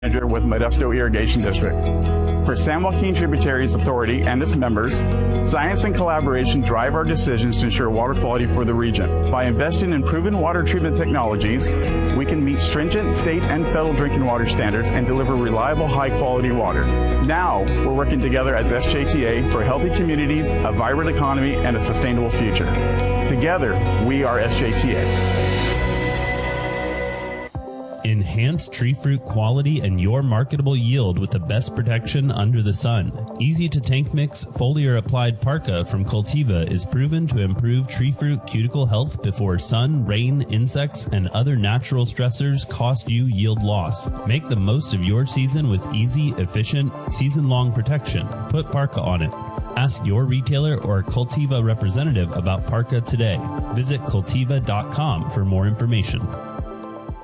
Manager with Modesto Irrigation District. For San Joaquin Tributaries Authority and its members, science and collaboration drive our decisions to ensure water quality for the region. By investing in proven water treatment technologies, we can meet stringent state and federal drinking water standards and deliver reliable, high-quality water. Now, we're working together as SJTA for healthy communities, a vibrant economy, and a sustainable future. Together, we are SJTA. Enhance tree fruit quality and your marketable yield with the best protection under the sun. Easy to tank mix foliar applied Parka from Cultiva is proven to improve tree fruit cuticle health before sun, rain, insects, and other natural stressors cost you yield loss. Make the most of your season with easy, efficient, season-long protection. Put Parka on it. Ask your retailer or Cultiva representative about Parka today. Visit Cultiva.com for more information.